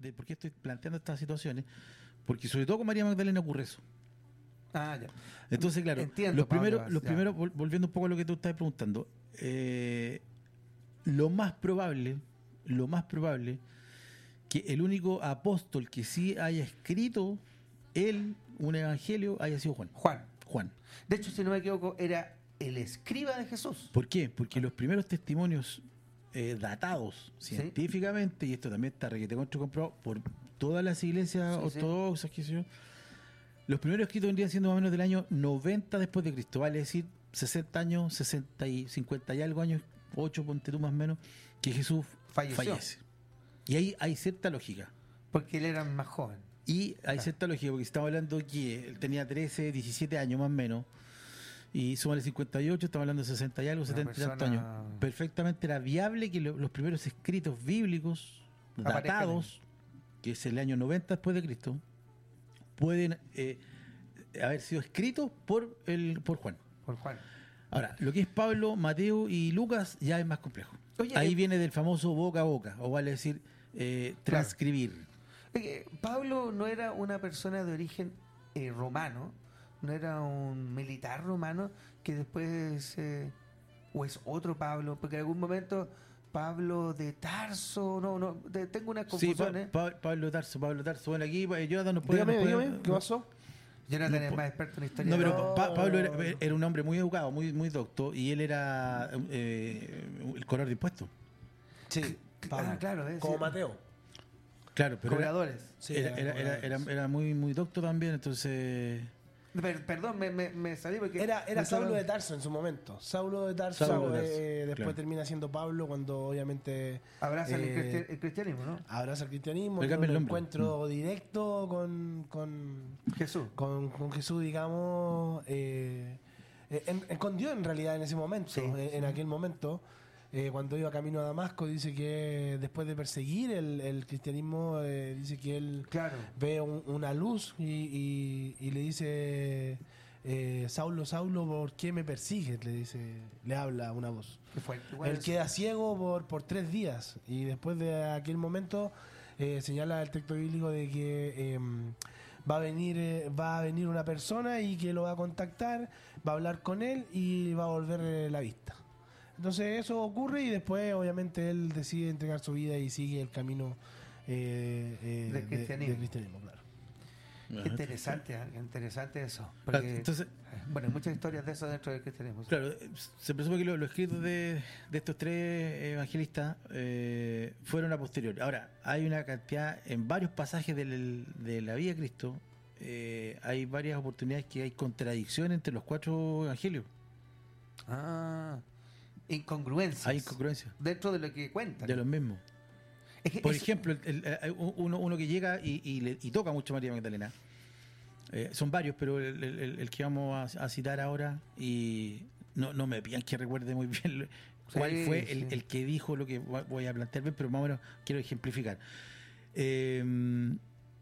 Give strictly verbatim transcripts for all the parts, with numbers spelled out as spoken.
de por qué estoy planteando estas situaciones, porque sobre todo con María Magdalena ocurre eso. Ah, ya. Entonces, claro, Entiendo, los Pablo, primeros, los ya. primeros, vol- volviendo un poco a lo que tú estás preguntando, eh, lo más probable, lo más probable, que el único apóstol que sí haya escrito él un evangelio haya sido Juan. Juan. Juan. De hecho, si no me equivoco, era el escriba de Jesús. ¿Por qué? Porque los primeros testimonios eh, datados Sí. científicamente, y esto también está requete contra comprobado por todas las iglesias Sí, sí. ortodoxas, qué sé yo, los primeros escritos vendrían siendo más o menos del año noventa después de Cristo, vale decir sesenta años, sesenta y cincuenta y algo años, ocho ponte tú más o menos, que Jesús Falleció. fallece. Y ahí hay cierta lógica. Porque él era más joven. Y hay Ah. cierta lógica, porque estamos hablando que él tenía trece, diecisiete años más o menos, y súmale cincuenta y ocho, estamos hablando de sesenta y algo, Una setenta y tantos persona- años. Perfectamente era viable que lo- los primeros escritos bíblicos Aparezcan datados, que es el año noventa después de Cristo, pueden eh, haber sido escritos por el por Juan. Por Juan. Ahora, lo que es Pablo, Mateo y Lucas ya es más complejo. Oye, Ahí eh, viene del famoso boca a boca, o vale decir, eh, transcribir. Eh, Pablo no era una persona de origen eh, romano, no era un militar romano que después, eh, o es otro Pablo, porque en algún momento Pablo de Tarso, no, no, de- tengo unas Sí, Pa- confusiones. Pa- Pablo Tarso, Pablo Tarso. Bueno, aquí eh, Jonathan nos puede... Dígame, nos puede- dígame, ¿qué pasó? Jonathan no, es po- más experto en historia. No, pero No. Pa- Pablo era, era un hombre muy educado, muy muy docto, y él era eh, el cobrador de impuestos. Sí, Ah, claro, es como decir, Mateo. Claro, pero era, cobradores. Sí, era, era, era, era- era muy muy docto también, entonces... Per- perdón, me, me, me salí porque... Era, era me estaba- Saulo de Tarso en su momento. Saulo de Tarso, Saulo de Tarso, eh, después claro. termina siendo Pablo cuando obviamente Abraza el, eh, cristian- el cristianismo, ¿no? abraza el cristianismo, Le tiene cambia un el nombre. encuentro directo con, con, Jesús. con, con Jesús, digamos, eh, eh, en- escondió en realidad en ese momento, Sí, en, en aquel momento, eh, cuando iba camino a Damasco, dice que después de perseguir el, el cristianismo, eh, dice que él Claro. ve un- una luz y, y- y le dice, eh, Saulo, Saulo, ¿por qué me persigues? Le dice, le habla una voz. Qué fuerte, igual Él eso. queda ciego por, por tres días y después de aquel momento eh, señala el texto bíblico de que eh, va a venir eh, va a venir una persona y que lo va a contactar, va a hablar con él y va a volver eh, la vista. Entonces eso ocurre y después obviamente él decide entregar su vida y sigue el camino eh, eh, Del de- cristianismo. del cristianismo, claro. Qué interesante, ¿eh? Qué interesante eso. Claro, Porque, entonces- bueno, hay muchas historias de eso dentro del cristianismo. Claro, eh, se presume que lo- los escritos de, de estos tres evangelistas eh, fueron a posteriori. Ahora, hay una cantidad, en varios pasajes del- de la vida de Cristo, eh, hay varias oportunidades que hay contradicción entre los cuatro evangelios. Ah, incongruencias. Hay incongruencias Dentro de lo que cuentan. de los mismos. Es que Por eso- ejemplo, el- el- eh, uno, uno que llega y, y le- y toca mucho a María Magdalena. Eh, son varios, pero el, el- el- el que vamos a, a citar ahora, y no, no me pidan que recuerde muy bien lo- cuál Sí, fue sí. el, el que dijo lo que voy voy a plantear bien, pero más o menos quiero ejemplificar. Eh,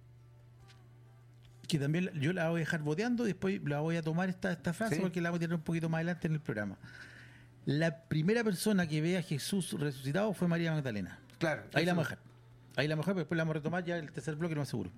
que también yo la voy a dejar boteando, después la voy a tomar esta, esta frase Sí. porque la voy a tirar un poquito más adelante en el programa. La primera persona que ve a Jesús resucitado fue María Magdalena. Claro. Ahí la eso- vamos a dejar. Ahí la vamos a dejar, pero después la vamos a retomar ya el tercer bloque, no más seguro.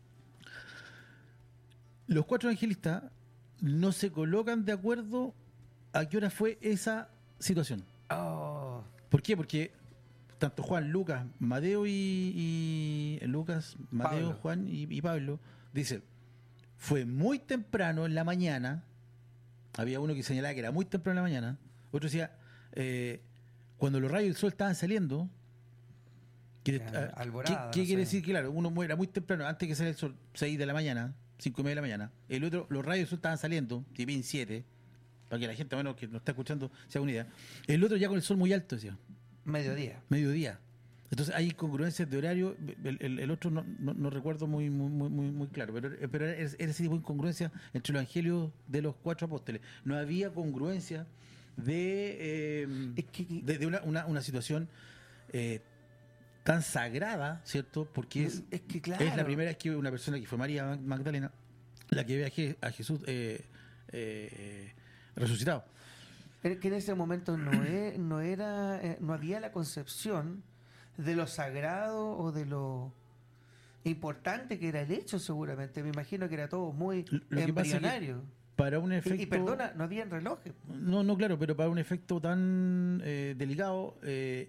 Los cuatro evangelistas no se colocan de acuerdo a qué hora fue esa situación. Oh, ¿Por qué? Porque tanto Juan, Lucas, Mateo y, y- Lucas, Mateo, Pablo. Juan y, y Pablo dicen, fue muy temprano en la mañana. Había uno que señalaba que era muy temprano en la mañana. Otro decía, eh, cuando los rayos del sol estaban saliendo. Que, Ya, ah, alborada, ¿qué, qué no quiere sé. decir? Que claro, uno era muy temprano, antes que saliera el sol, seis de la mañana, cinco y media de la mañana. El otro, los rayos del sol estaban saliendo, si bien siete, para que la gente menos que nos está escuchando se haga una idea. El otro ya con el sol muy alto, decía, mediodía. mediodía. Entonces hay incongruencias de horario. El, el- el otro no, no, no recuerdo muy muy muy muy, muy claro, pero, pero era, era ese tipo de incongruencia entre los evangelios de los cuatro apóstoles. No había congruencia de, eh, Es que- de, de una, una, una situación eh, tan sagrada, ¿cierto? Porque es, Es que, claro. es la primera vez que una persona que fue María Magdalena la que ve a, Je- a Jesús eh, eh, resucitado. Pero que en ese momento no, e- no era, eh, no había la concepción de lo sagrado o de lo importante que era el hecho, seguramente. Me imagino que era todo muy Lo que pasa es que embrionario. para un Y, efecto... y perdona, no habían relojes. No, no, claro, pero para un efecto tan eh, delicado, eh,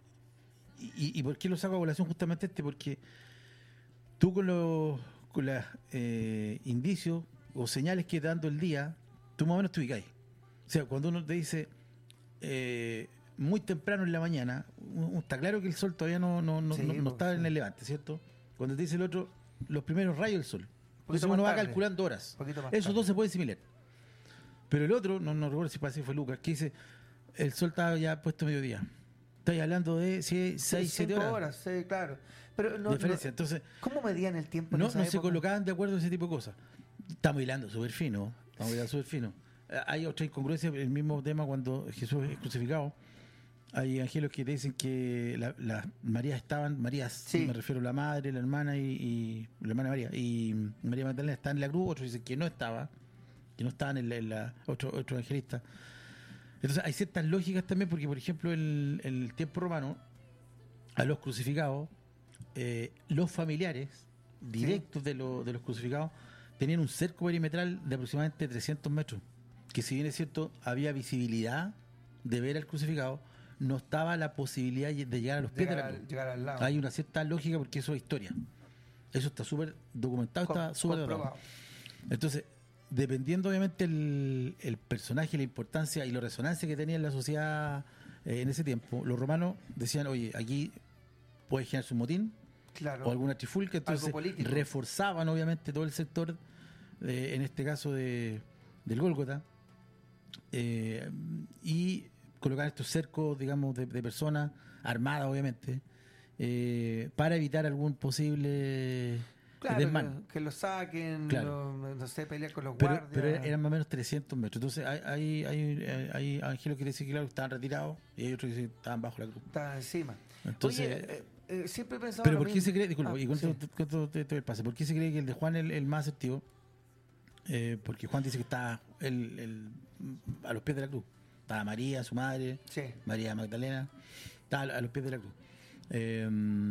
y, y por qué lo saco a colación justamente este, porque tú con los con los eh, indicios o señales que te dando el día, tú más o menos te ubicáis. O sea, cuando uno te dice eh, muy temprano en la mañana, uno- está claro que el sol todavía no, no, no, Sí, no- no pues, está sí. en el levante, ¿cierto? Cuando te dice el otro, los primeros rayos del sol. Entonces Poquito uno más va tarde. calculando horas. Poquito más Esos tarde. dos se pueden similar. Pero el otro, no, no recuerdo si parece que fue Lucas, que dice, el sol estaba ya puesto a mediodía. Estáis hablando de seis, Sí, siete cinco horas, sí, claro. Pero no, de diferencia. no- Entonces, ¿cómo medían el tiempo en no, esa no se época? colocaban de acuerdo en ese tipo de cosas. Estamos hilando súper fino, estamos hilando súper fino. Eh, Hay otra incongruencia, el mismo tema cuando Jesús es crucificado. Hay evangelios que te dicen que las la Marías estaban, Marías, Sí. me refiero a la madre, la hermana y, y la hermana María, y María Magdalena está en la cruz, otros dicen que no estaba, que no estaban en la, en la- otro, otro evangelista. Entonces hay ciertas lógicas también, porque por ejemplo en, en el tiempo romano, a los crucificados, eh, los familiares directos de, lo- de los crucificados tenían un cerco perimetral de aproximadamente trescientos metros, que si bien es cierto, había visibilidad de ver al crucificado, no estaba la posibilidad de llegar a los pies de llegar, la al, cruz. llegar al lado. Hay una cierta lógica porque eso es historia. Eso está súper documentado, Com- está súper datado. comprobado. Entonces, dependiendo obviamente el, el personaje, la importancia y la resonancia que tenía en la sociedad eh, en ese tiempo, los romanos decían, oye, aquí puede generarse un motín Claro. o alguna trifulca, entonces político. reforzaban obviamente todo el sector, eh, en este caso de, del Gólgota, eh, y colocaban estos cercos, digamos, de, de personas armadas, obviamente, eh, para evitar algún posible Claro, desmán. que, que lo saquen, Claro. lo- no sé, pelear con los Pero, guardias. pero eran más o menos trescientos metros. Entonces hay, hay, hay, hay evangelios que dicen que claro, estaban retirados y hay otros que dicen que estaban bajo la cruz. Está encima. Entonces, Oye, eh, eh, siempre he pensado pero lo ¿por qué mismo. se cree, disculpa, Ah, y con sí. esto- con esto te, te doy el pase, ¿por qué se cree que el de Juan es el, el más asertivo? Eh, porque Juan dice que está el, el, a los pies de la cruz. Estaba María, su madre, Sí. María Magdalena, está a los pies de la cruz. Eh,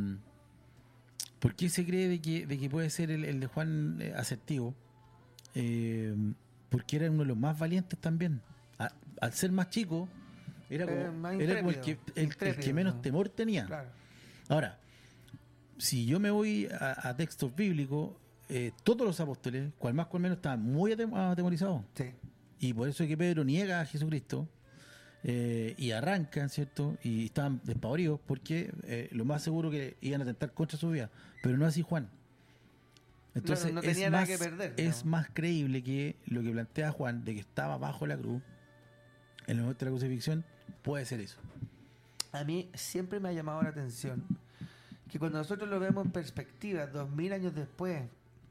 ¿Por qué se cree de que, de que puede ser el, el de Juan eh, asertivo? Eh, porque era uno de los más valientes también. A- al ser más chico, era como, Eh, más era como el, que, intrépido, el- el que intrépido, menos ¿no? temor tenía. Claro. Ahora, si yo me voy a, a textos bíblicos, eh, todos los apóstoles, cual más cual menos, estaban muy atem- atemorizados. Sí. Y por eso es que Pedro niega a Jesucristo eh, y arrancan, ¿cierto? Y estaban despavoridos porque eh, lo más seguro que iban a atentar contra su vida. Pero no así Juan. Entonces no es, tenía nada más, que perder, es ¿no? más creíble que lo que plantea Juan de que estaba bajo la cruz, en el momento de la crucifixión, puede ser eso. A mí siempre me ha llamado la atención que cuando nosotros lo vemos en perspectiva, dos mil años después,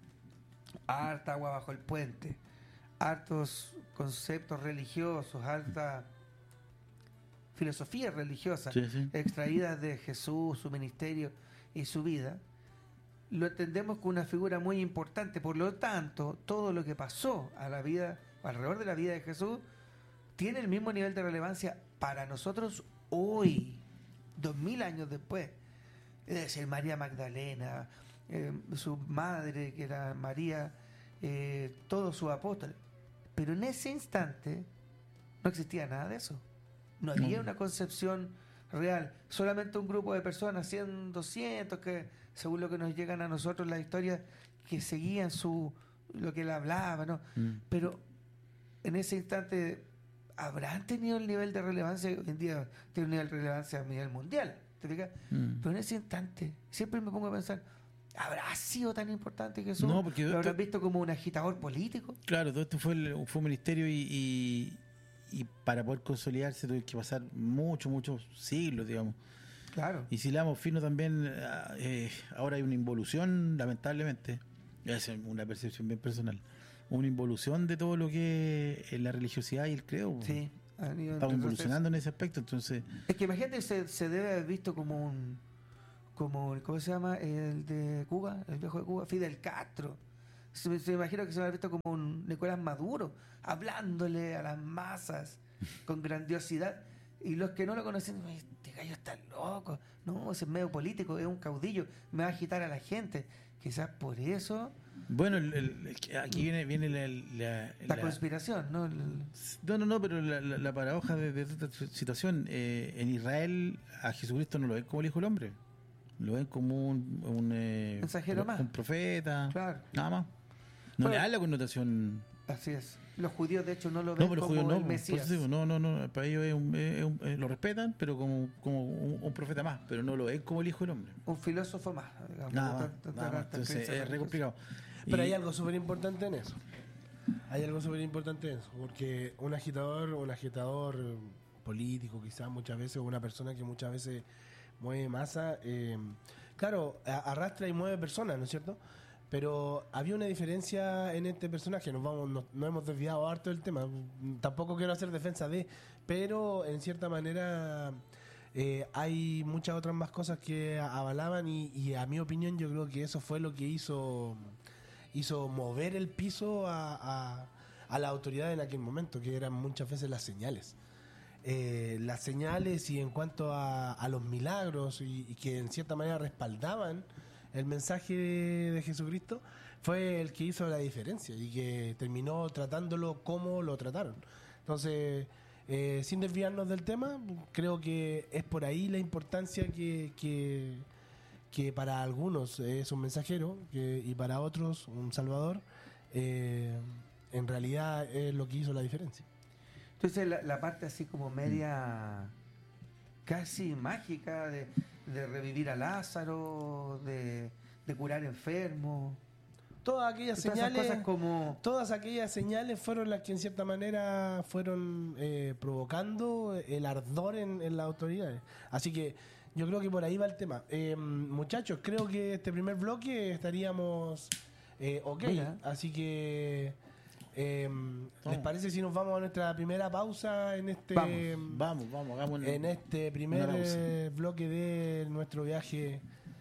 harta agua bajo el puente, hartos conceptos religiosos, harta filosofía religiosa Sí, sí. extraídas de Jesús, su ministerio y su vida, lo entendemos como una figura muy importante. Por lo tanto, todo lo que pasó a la vida, alrededor de la vida de Jesús, tiene el mismo nivel de relevancia para nosotros hoy, dos mil años después. Es decir, María Magdalena, eh, su madre, que era María, eh, todos sus apóstoles. Pero en ese instante no existía nada de eso. No había No. una concepción real. Solamente un grupo de personas, cien, doscientos, que según lo que nos llegan a nosotros las historias, que seguían su lo que él hablaba, ¿no? Mm. Pero en ese instante, ¿habrán tenido el nivel de relevancia? Hoy en día tiene un nivel de relevancia a nivel mundial, ¿te fijas? Mm. Pero en ese instante, siempre me pongo a pensar, ¿habrá sido tan importante Jesús? No, porque- ¿Lo habrán visto como un agitador político? Claro, todo esto fue, el- fue un ministerio y, y, y para poder consolidarse tuvo que pasar muchos, muchos siglos, digamos. Claro. Y si le damos fino también, eh, ahora hay una involución, lamentablemente, es una percepción bien personal, una involución de todo lo que es la religiosidad y el credo. Sí. han ido Estamos en evolucionando en ese aspecto, entonces, retroceso. Es que imagínate, se, se debe haber visto como un, como, ¿cómo se llama? El de Cuba, el viejo de Cuba, Fidel Castro. Se, me- se me imagino que se me ha visto como un Nicolás Maduro, hablándole a las masas con grandiosidad. Y los que no lo conocen, este gallo está loco, no, ese es medio político, es un caudillo, me va a agitar a la gente. Quizás por eso... Bueno, el, el- el- aquí viene, viene la, la, La, la- conspiración, ¿no? El- No, no, no, pero la, la- la paradoja de, de esta situación, eh, en Israel a Jesucristo no lo ven como el Hijo del Hombre, lo ven como un, un, eh, Mensajero pro- más. un profeta, Claro. nada más. No Bueno, le da la connotación. Así es. Los judíos, de hecho, no lo ven No, pero como judíos no, el por Mesías. eso digo, no, no, no, para ellos es un- es un- eh, lo respetan, pero como, como un, un profeta más, pero no lo ven como el Hijo del Hombre. Un filósofo más. Digamos, Nada Tan- más, tan- nada tan- más. tan Entonces creencia es re religiosa. complicado. Pero Y- hay algo súper importante en eso. Hay algo súper importante en eso. Porque un agitador, un agitador eh, político, quizás muchas veces, o una persona que muchas veces mueve masa, eh, claro, a- arrastra y mueve personas, ¿no es cierto? Pero había una diferencia en este personaje, nos vamos, nos, nos hemos desviado harto del tema. Tampoco quiero hacer defensa de, pero en cierta manera eh, hay muchas otras más cosas que avalaban y, y a mi opinión yo creo que eso fue lo que hizo hizo mover el piso a, a, a la autoridad en aquel momento, que eran muchas veces las señales. Eh, las señales y en cuanto a, a los milagros y, y que en cierta manera respaldaban el mensaje de, de Jesucristo, fue el que hizo la diferencia y que terminó tratándolo como lo trataron. Entonces, eh, sin desviarnos del tema, creo que es por ahí la importancia que, que, que para algunos es un mensajero que, y para otros un salvador, eh, en realidad es lo que hizo la diferencia. Entonces, la, la parte así como media casi mágica de, de revivir a Lázaro, de, de curar enfermos. Todas aquellas Todas esas señales, cosas como... todas aquellas señales fueron las que en cierta manera fueron eh, provocando el ardor en, en las autoridades. Así que yo creo que por ahí va el tema. Eh, muchachos, creo que este primer bloque estaríamos eh, ok. Mira. Así que eh, ¿les Vamos. parece si nos vamos a nuestra primera pausa en este Vamos, Vamos, vamos, hagamos un- en este primer una pausa. eh, bloque de nuestro viaje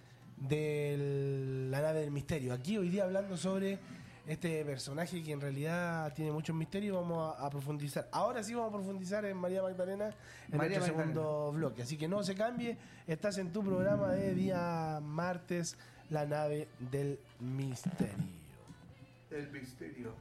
de la nave del misterio? Aquí hoy día hablando sobre este personaje que en realidad tiene muchos misterios. Vamos a, a profundizar. Ahora sí vamos a profundizar en María Magdalena en María nuestro Magdalena. segundo bloque. Así que no se cambie. Estás en tu programa de día martes, la nave del misterio. El misterio.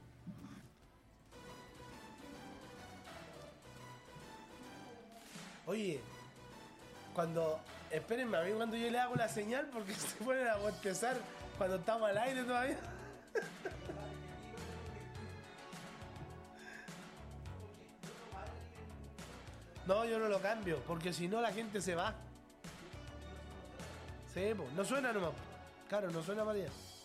Oye, cuando... Espérenme a mí cuando yo le hago la señal porque se ponen a bostezar cuando estamos al aire todavía. No, yo no lo cambio, porque si no la gente se va. Sí, pues, no suena nomás. Claro, no suena María.